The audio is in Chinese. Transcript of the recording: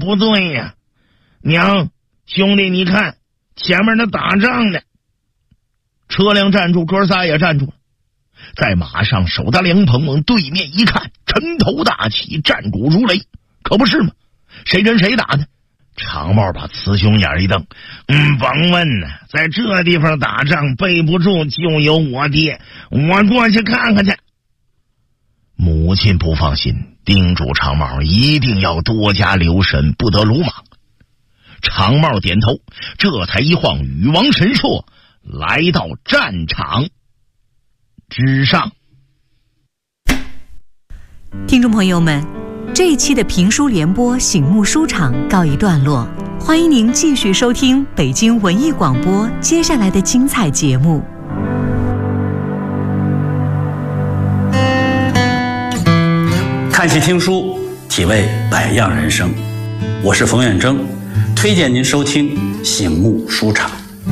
不对呀。娘，兄弟，你看前面那打仗呢。车辆站住，哥仨也站住了，在马上手搭凉棚往对面一看，城头大起，战鼓如雷，可不是吗？谁跟谁打呢？长帽把雌雄眼一瞪，甭问呢，在这地方打仗背不住就有我爹，我过去看看去。母亲不放心，叮嘱长帽一定要多加留神，不得鲁莽。长帽点头，这才一晃羽王神硕来到战场之上。 听众朋友们，这一期的评书联播醒目书场告一段落，欢迎您继续收听北京文艺广播接下来的精彩节目。 看戏听书，体味百样人生。我是冯远征，推荐您收听醒目书场。